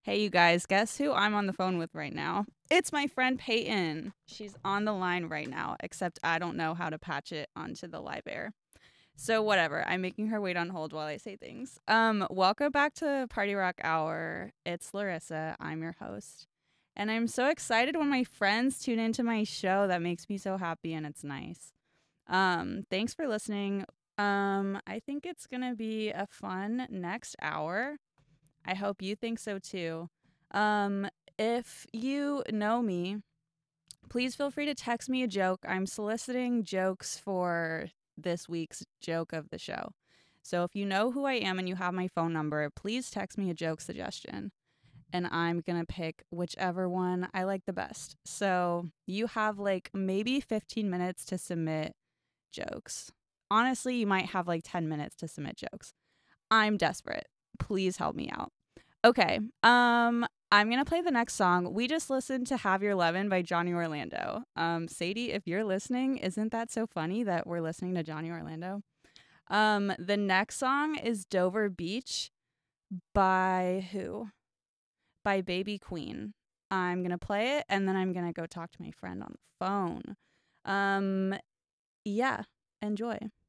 Hey, you guys, guess who I'm on the phone with right now? It's my friend Peyton. She's on the line right now, except I don't know how to patch it onto the live air. So, whatever. I'm making her wait on hold while I say things. Welcome back to Party Rock Hour. It's Larissa. I'm your host. And I'm so excited when my friends tune into my show. That makes me so happy and it's nice. Thanks for listening. I think it's gonna be a fun next hour. I hope you think so too. Um, if you know me, please feel free to text me a joke. I'm soliciting jokes for this week's joke of the show. So if you know who I am and you have my phone number, please text me a joke suggestion and I'm going to pick whichever one I like the best. So you have like maybe 15 minutes to submit jokes. Honestly, you might have like 10 minutes to submit jokes. I'm desperate. Please help me out. Okay. I'm gonna play the next song. We just listened to Have Your Lovin' by Johnny Orlando. Sadie, if you're listening, isn't that so funny that we're listening to Johnny Orlando? The next song is Dover Beach by who? By Baby Queen. I'm gonna play it and then I'm gonna go talk to my friend on the phone. Um, yeah, enjoy.